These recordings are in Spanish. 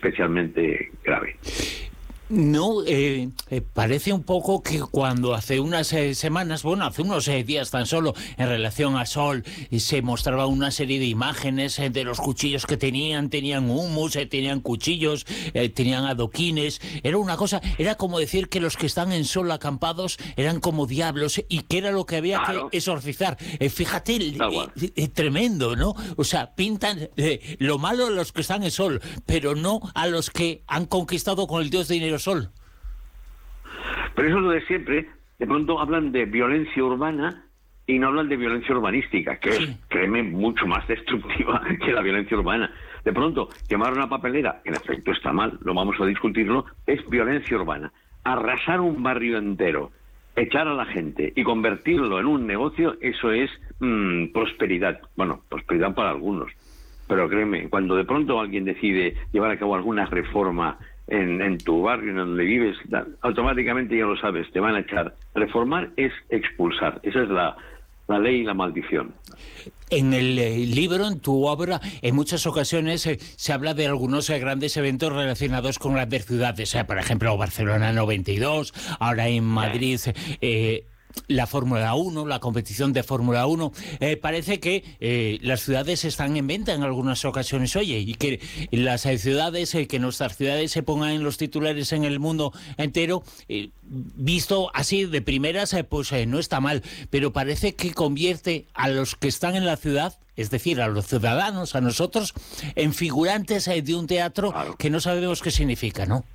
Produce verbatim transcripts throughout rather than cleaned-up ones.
especialmente grave. No, eh, eh, parece un poco que cuando hace unas eh, semanas, bueno, hace unos eh, días tan solo, en relación a Sol, eh, se mostraba una serie de imágenes eh, de los cuchillos que tenían, tenían humus, eh, tenían cuchillos, eh, tenían adoquines, era una cosa, era como decir que los que están en Sol acampados eran como diablos y que era lo que había claro. que exorcizar. Eh, fíjate, claro. eh, eh, tremendo, ¿no? O sea, pintan eh, lo malo a los que están en Sol, pero no a los que han conquistado con el dios de dinero Sol. Pero eso es lo de siempre. De pronto hablan de violencia urbana y no hablan de violencia urbanística, que sí. es, créeme, mucho más destructiva que la violencia urbana. De pronto, quemar una papelera, que en efecto está mal, lo vamos a discutirlo, es violencia urbana. Arrasar un barrio entero, echar a la gente y convertirlo en un negocio, eso es mmm, prosperidad. Bueno, prosperidad para algunos. Pero créeme, cuando de pronto alguien decide llevar a cabo alguna reforma En, en tu barrio, en donde vives, automáticamente ya lo sabes, te van a echar. Reformar es expulsar, esa es la, la ley y la maldición. En el eh, libro, en tu obra, en muchas ocasiones eh, se habla de algunos eh, grandes eventos relacionados con grandes ciudades, eh, por ejemplo, Barcelona noventa y dos, ahora en Madrid... Eh, la Fórmula uno, la competición de Fórmula uno, eh, parece que eh, las ciudades están en venta en algunas ocasiones, oye, y que las eh, ciudades, eh, que nuestras ciudades se pongan en los titulares en el mundo entero, eh, visto así de primeras, eh, pues eh, no está mal, pero parece que convierte a los que están en la ciudad, es decir, a los ciudadanos, a nosotros, en figurantes eh, de un teatro claro. que no sabemos qué significa, ¿no?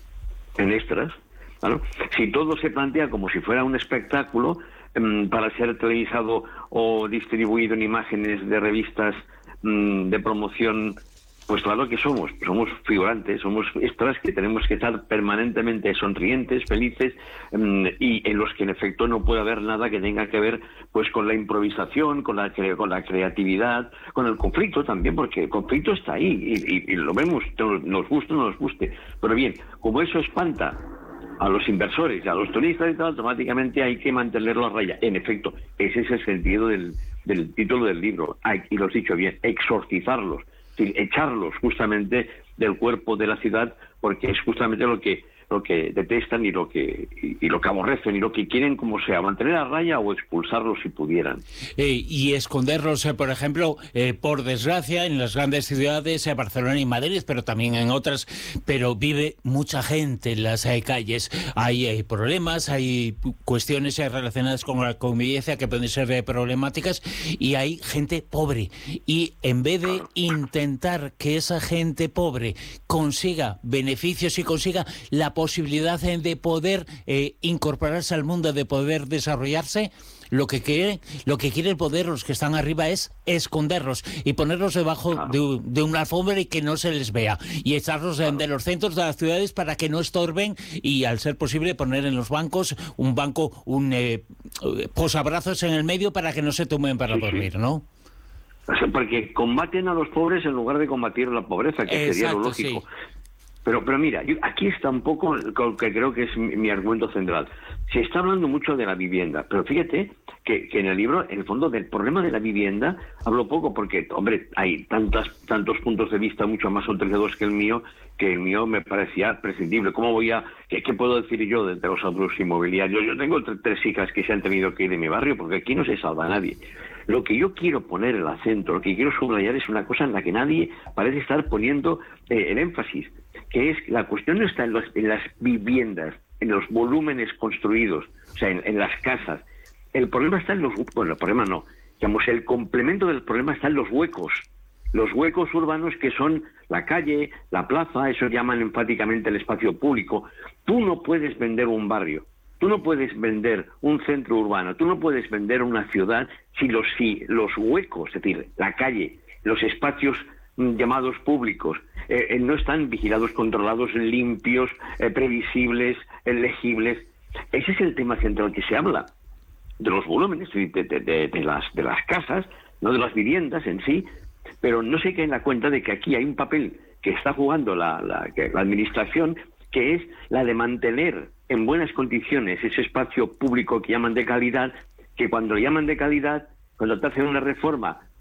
En extras. Claro. Si todo se plantea como si fuera un espectáculo um, para ser televisado o distribuido en imágenes de revistas um, de promoción, pues claro que somos, somos figurantes, somos extras que tenemos que estar permanentemente sonrientes, felices, um, y en los que en efecto no puede haber nada que tenga que ver pues con la improvisación, con la, con la creatividad, con el conflicto también, porque el conflicto está ahí y, y, y lo vemos, nos guste o no nos guste. Pero bien, como eso espanta a los inversores, a los turistas y tal, automáticamente hay que mantenerlo a raya. En efecto, ese es el sentido del, del título del libro. Hay, y lo has dicho bien, exorcizarlos, es decir, echarlos justamente del cuerpo de la ciudad, porque es justamente lo que lo que detestan y lo que y, y lo que aborrecen y lo que quieren, como sea, mantener a raya o expulsarlos si pudieran. Eh, y esconderlos, eh, por ejemplo, eh, por desgracia, en las grandes ciudades, eh, Barcelona y Madrid, pero también en otras, pero vive mucha gente en las eh, calles. Hay, hay problemas, hay cuestiones eh, relacionadas con la convivencia que pueden ser eh, problemáticas, y hay gente pobre. Y en vez de intentar que esa gente pobre consiga beneficios y consiga la posibilidad de poder eh, incorporarse al mundo, de poder desarrollarse, lo que quiere, lo que quiere el poder, los que están arriba, es esconderlos y ponerlos debajo claro. de, de una alfombra y que no se les vea, y echarlos claro. de los centros de las ciudades para que no estorben, y al ser posible poner en los bancos un banco, un eh, posabrazos en el medio para que no se tomen para sí, dormir, sí. ¿no? O sea, porque combaten a los pobres en lugar de combatir la pobreza, que Exacto, sería lo lógico. Sí. Pero, pero mira, yo, aquí está un poco lo que creo que es mi, mi argumento central. Se está hablando mucho de la vivienda, pero fíjate que, que en el libro, en el fondo, del problema de la vivienda hablo poco, porque, hombre, hay tantas, tantos puntos de vista mucho más autorizados que el mío, que el mío me parecía prescindible. ¿Cómo voy a...? ¿Qué, qué puedo decir yo de, de los abusos inmobiliarios? Yo tengo tres, tres hijas que se han tenido que ir de mi barrio, porque aquí no se salva a nadie. Lo que yo quiero poner el acento, lo que quiero subrayar es una cosa en la que nadie parece estar poniendo eh, el énfasis, que es la cuestión no está en, los, en las viviendas, en los volúmenes construidos, o sea, en, en las casas. El problema está en los... Bueno, el problema no. Digamos, el complemento del problema está en los huecos. Los huecos urbanos que son la calle, la plaza, eso llaman enfáticamente el espacio público. Tú no puedes vender un barrio, tú no puedes vender un centro urbano, tú no puedes vender una ciudad si los, si los huecos, es decir, la calle, los espacios llamados públicos, eh, eh, no están vigilados, controlados, limpios, eh, previsibles, eh, legibles. Ese es el tema central que se habla, de los volúmenes, de, de, de, de, las, de las casas, no de las viviendas en sí, pero no se cae en la cuenta de que aquí hay un papel que está jugando la, la, que, la administración, que es la de mantener en buenas condiciones ese espacio público que llaman de calidad, que cuando llaman de calidad, cuando te hacen una reforma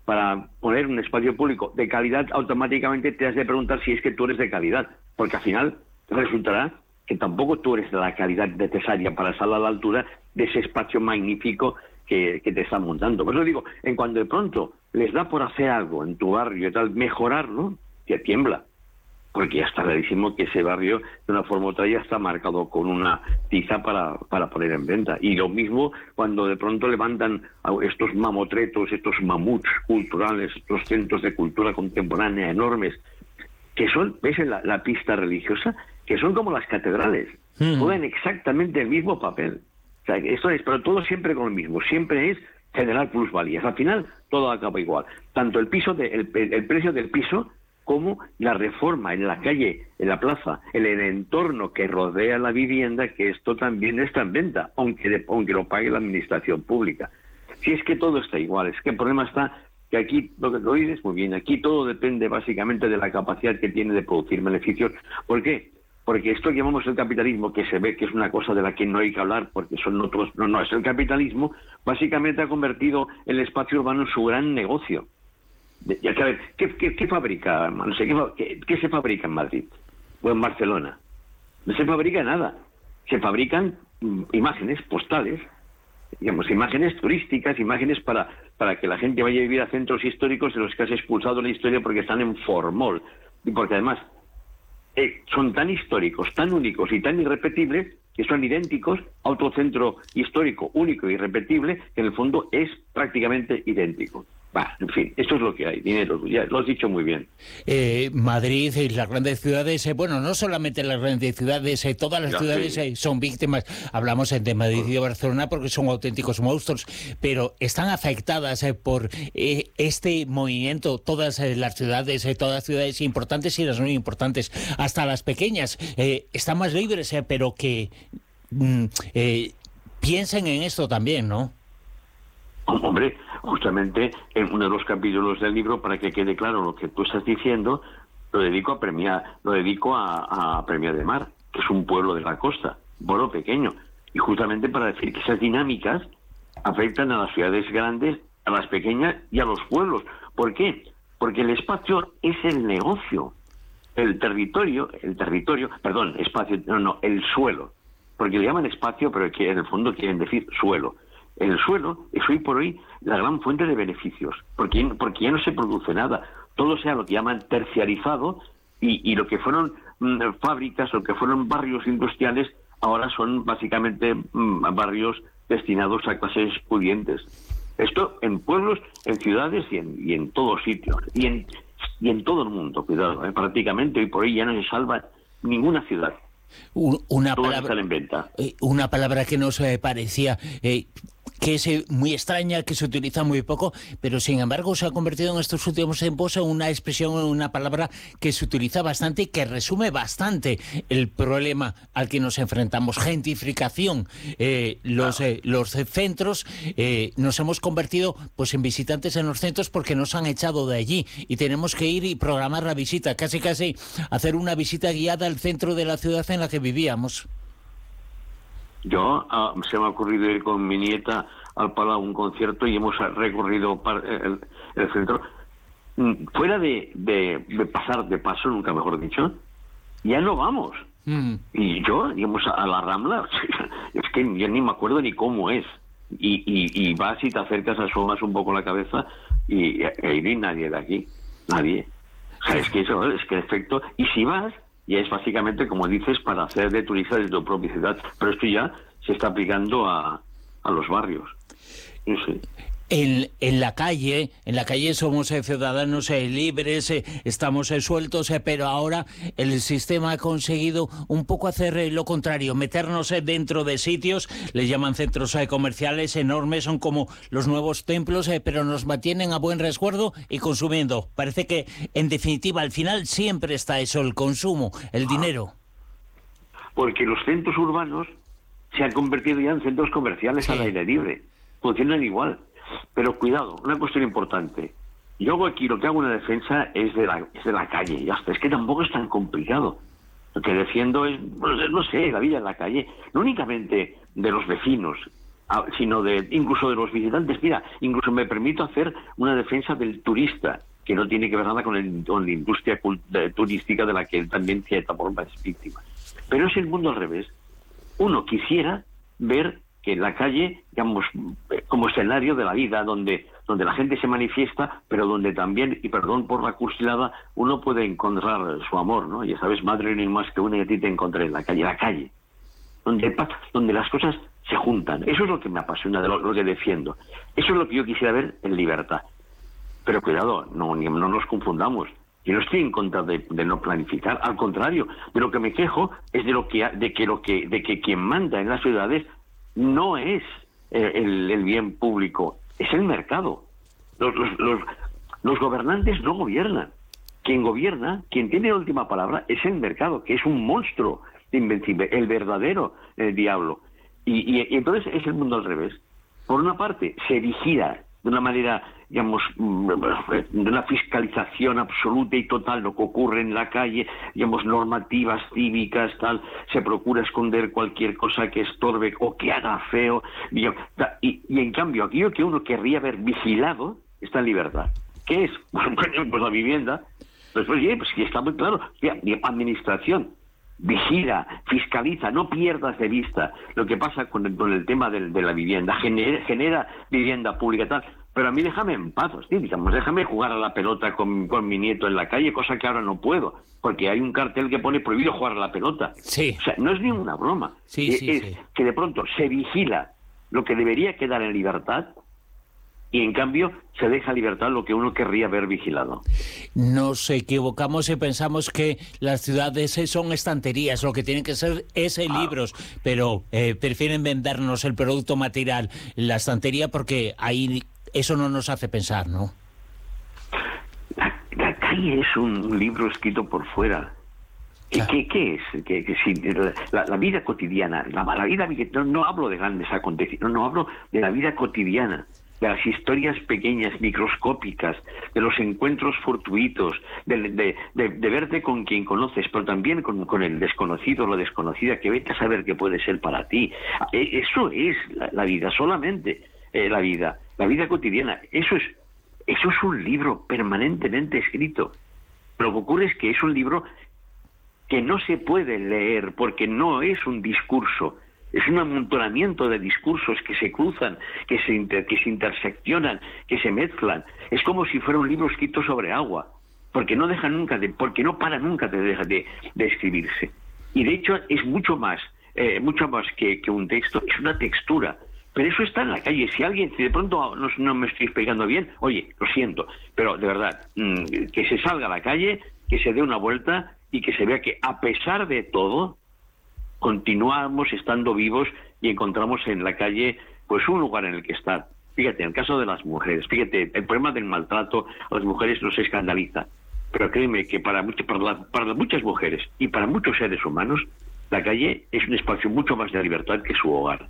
para poner un espacio público de calidad, automáticamente te has de preguntar si es que tú eres de calidad, porque al final resultará que tampoco tú eres de la calidad necesaria para estar a la altura de ese espacio magnífico que, que te están montando. Por eso digo, en cuando de pronto les da por hacer algo en tu barrio y tal, mejorarlo, te tiembla, porque ya está clarísimo que ese barrio de una forma u otra ya está marcado con una tiza para, para poner en venta. Y lo mismo cuando de pronto levantan estos mamotretos, estos mamuts culturales, estos centros de cultura contemporánea enormes, que son, ves en la, la pista religiosa, que son como las catedrales, mm. juegan exactamente el mismo papel. O sea, esto es, pero todo siempre con lo mismo, siempre es generar plusvalías. Al final todo acaba igual. Tanto el piso de, el, el precio del piso como la reforma en la calle, en la plaza, en el entorno que rodea la vivienda, que esto también está en venta, aunque, de, aunque lo pague la administración pública. Si es que todo está igual, es que el problema está que aquí, lo que lo dices muy bien, aquí todo depende básicamente de la capacidad que tiene de producir beneficios. ¿Por qué? Porque esto que llamamos el capitalismo, que se ve que es una cosa de la que no hay que hablar, porque son otros, no, no, es el capitalismo, básicamente ha convertido el espacio urbano en su gran negocio. Ya sabes, ¿qué, qué, qué fabrica? No sé, ¿qué, ¿qué se fabrica en Madrid o en Barcelona? No se fabrica nada. Se fabrican mm, imágenes postales, digamos, imágenes turísticas, imágenes para, para que la gente vaya a vivir a centros históricos de los que has expulsado la historia porque están en formol. Y porque además eh, son tan históricos, tan únicos y tan irrepetibles que son idénticos a otro centro histórico único e irrepetible que en el fondo es prácticamente idéntico. Bah, en fin, esto es lo que hay, dinero, ya lo has dicho muy bien. Eh, Madrid y las grandes ciudades, eh, bueno, no solamente las grandes ciudades, eh, todas las ya, ciudades sí. eh, son víctimas. Hablamos eh, de Madrid y de Barcelona porque son auténticos monstruos, pero están afectadas eh, por eh, este movimiento, todas eh, las ciudades, eh, todas las ciudades importantes y las no importantes, hasta las pequeñas, eh, están más libres, eh, pero que mm, eh, piensen en esto también, ¿no? Hombre, justamente en uno de los capítulos del libro, para que quede claro lo que tú estás diciendo, lo dedico a Premia, lo dedico a, a Premia de Mar, que es un pueblo de la costa, un pueblo pequeño, y justamente para decir que esas dinámicas afectan a las ciudades grandes, a las pequeñas y a los pueblos. ¿Por qué? Porque el espacio es el negocio, el territorio, el territorio, perdón, espacio, no, no, el suelo, porque le llaman espacio, pero que en el fondo quieren decir suelo. El suelo es hoy por hoy la gran fuente de beneficios, porque, porque ya no se produce nada. Todo sea lo que llaman terciarizado y, y lo que fueron mm, fábricas, lo que fueron barrios industriales, ahora son básicamente mm, barrios destinados a clases pudientes. Esto en pueblos, en ciudades y en, y en todos sitios. Y en, y en todo el mundo, cuidado, ¿eh? Prácticamente hoy por hoy ya no se salva ninguna ciudad. Una palabra, en venta. una palabra que nos eh, parecía eh, que es eh, muy extraña, que se utiliza muy poco, pero sin embargo se ha convertido en estos últimos tiempos en una expresión, en una palabra que se utiliza bastante y que resume bastante el problema al que nos enfrentamos. Gentrificación. Eh, los, eh, los centros, eh, nos hemos convertido pues en visitantes en los centros porque nos han echado de allí y tenemos que ir y programar la visita, casi casi hacer una visita guiada al centro de la ciudad en la que vivíamos. Yo uh, se me ha ocurrido ir con mi nieta al Palau a un concierto y hemos recorrido el, el centro. Fuera de, de, de pasar de paso, nunca mejor dicho, ya no vamos. Mm. Y yo, digamos, a la Rambla, es que yo ni me acuerdo ni cómo es. Y, y, y vas y te acercas, asomas un poco la cabeza y ahí no hay nadie de aquí. Nadie. O sea, es que eso, es que en efecto, y si vas, y es básicamente, como dices, para hacer de turista de tu propia ciudad. Pero esto ya se está aplicando a, a los barrios. No sé. En, en la calle, en la calle somos eh, ciudadanos eh, libres, eh, estamos eh, sueltos, eh, pero ahora el sistema ha conseguido un poco hacer eh, lo contrario, meternos eh, dentro de sitios, les llaman centros eh, comerciales enormes, son como los nuevos templos, eh, pero nos mantienen a buen resguardo y consumiendo. Parece que, en definitiva, al final siempre está eso, el consumo, el dinero. Porque los centros urbanos se han convertido ya en centros comerciales, sí, al aire libre, funcionan igual. Pero cuidado, una cuestión importante. Yo aquí lo que hago en la defensa es de la, es de la calle, ya está. Es que tampoco es tan complicado. Lo que defiendo es, no sé, la vida en la calle, no únicamente de los vecinos, sino de incluso de los visitantes. Mira, incluso me permito hacer una defensa del turista, que no tiene que ver nada con, el, con la industria turística de la que él también cierta forma es víctima. Pero es el mundo al revés. Uno quisiera ver que la calle, digamos, como escenario de la vida, donde, donde la gente se manifiesta, pero donde también, y perdón por la cursilada, uno puede encontrar su amor, ¿no? Ya sabes, madre, ni más que una y a ti te encontré en la calle, la calle, donde, donde las cosas se juntan. Eso es lo que me apasiona, de lo, lo que defiendo. Eso es lo que yo quisiera ver en libertad. Pero cuidado, no, no nos confundamos. Yo no estoy en contra de, de no planificar, al contrario, de lo que me quejo es de lo que de que lo que de que quien manda en las ciudades no es eh, el, el bien público, es el mercado. Los, los, los, los gobernantes no gobiernan. Quien gobierna, quien tiene la última palabra, es el mercado, que es un monstruo invencible, el verdadero eh, diablo. Y, y, y entonces es el mundo al revés. Por una parte, se vigila de una manera, digamos, de una fiscalización absoluta y total lo que ocurre en la calle, digamos, normativas cívicas, tal, se procura esconder cualquier cosa que estorbe o que haga feo, digamos, y, y en cambio, aquello que uno querría ver vigilado está en libertad. ¿Qué es? Pues la vivienda. Pues, pues, pues está muy claro. Administración. Vigila, fiscaliza, no pierdas de vista lo que pasa con el, con el tema del, de la vivienda, genera, genera vivienda pública tal, pero a mí déjame en paz, ¿sí? Digamos, déjame jugar a la pelota con, con mi nieto en la calle, cosa que ahora no puedo, porque hay un cartel que pone prohibido jugar a la pelota. Sí. O sea, no es ninguna broma, sí, sí, es sí. que de pronto se vigila lo que debería quedar en libertad, y en cambio se deja libertad lo que uno querría ver vigilado. Nos equivocamos y pensamos que las ciudades son estanterías, lo que tienen que ser es ah. libros, pero eh, prefieren vendernos el producto material, la estantería, porque ahí eso no nos hace pensar, ¿no? La, la calle es un libro escrito por fuera. ¿Qué, ¿Qué, qué es? ¿Qué, qué, sí, la, la vida cotidiana, la, la vida, no, no hablo de grandes acontecimientos, no, no hablo de la vida cotidiana, de las historias pequeñas, microscópicas, de los encuentros fortuitos, de, de, de, de verte con quien conoces, pero también con, con el desconocido o la desconocida, que vete a saber qué puede ser para ti. Eso es la, la vida, solamente eh, la vida, la vida cotidiana. Eso es, eso es un libro permanentemente escrito. Lo que ocurre es que es un libro que no se puede leer porque no es un discurso. Es un amontonamiento de discursos que se cruzan, que se, inter, que se interseccionan, que se mezclan. Es como si fuera un libro escrito sobre agua, porque no deja nunca, de, porque no para nunca de, de, de escribirse. Y de hecho es mucho más, eh, mucho más que, que un texto, es una textura. Pero eso está en la calle. Si alguien, si de pronto no, no me estoy explicando bien, oye, lo siento, pero de verdad, mmm, que se salga a la calle, que se dé una vuelta y que se vea que a pesar de todo, continuamos estando vivos y encontramos en la calle pues un lugar en el que estar. Fíjate, en el caso de las mujeres, fíjate, el problema del maltrato a las mujeres nos escandaliza, pero créeme que para, mucho, para, la, para muchas mujeres y para muchos seres humanos, la calle es un espacio mucho más de libertad que su hogar,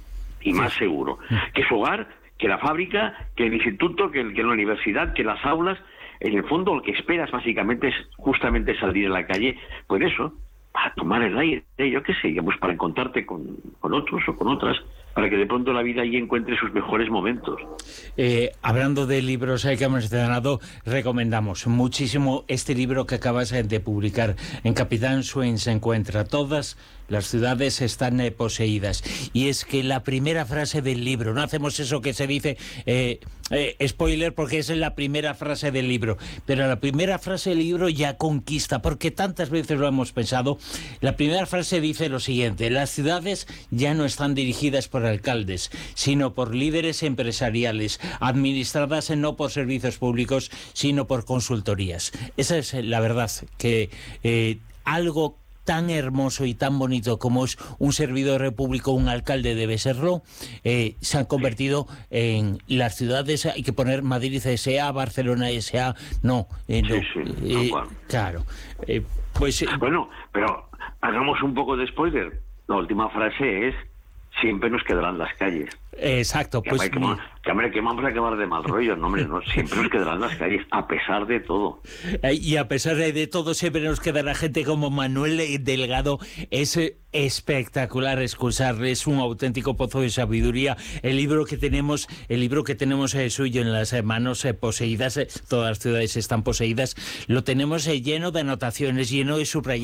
y más seguro, que su hogar, que la fábrica, que el instituto, que, el, que la universidad, que las aulas. En el fondo lo que esperas básicamente es justamente salir a la calle, pues eso, para tomar el aire, yo qué sé, pues para encontrarte con, con otros o con otras, para que de pronto la vida ahí encuentre sus mejores momentos. Eh, hablando de libros que hemos mencionado, recomendamos muchísimo este libro que acabas de publicar. En Capitán Swing se encuentra todas las ciudades están eh, poseídas. Y es que la primera frase del libro, no hacemos eso que se dice, eh, eh, spoiler, porque esa es la primera frase del libro, pero la primera frase del libro ya conquista, porque tantas veces lo hemos pensado. La primera frase dice lo siguiente: las ciudades ya no están dirigidas por alcaldes, sino por líderes empresariales, administradas no por servicios públicos, sino por consultorías. Esa es la verdad, que eh, algo tan hermoso y tan bonito como es un servidor público, un alcalde debe serlo, eh, se han convertido en las ciudades. Hay que poner Madrid S A, Barcelona S A, no, eh, no. Sí, sí, eh, no, claro. Eh, pues, eh, bueno, pero hagamos un poco de spoiler. La última frase es: siempre nos quedarán las calles. Exacto, que, pues... hombre, que, vamos, que, hombre, que vamos a acabar de mal rollo, no, hombre, no, siempre nos quedarán las calles, a pesar de todo. Y a pesar de todo, siempre nos quedará gente como Manuel Delgado. Es espectacular escucharle, es un auténtico pozo de sabiduría. El libro que tenemos, el libro que tenemos eh, suyo en las manos eh, poseídas, eh, todas las ciudades están poseídas, lo tenemos eh, lleno de anotaciones, lleno de subrayaciones.